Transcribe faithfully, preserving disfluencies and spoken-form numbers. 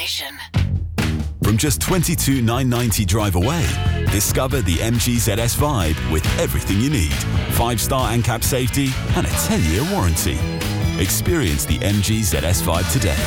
station. From just twenty-two thousand nine hundred ninety drive away, discover the M G Z S Vibe with everything you need. five-star ANCAP safety and a ten-year warranty. Experience the M G Z S Vibe today.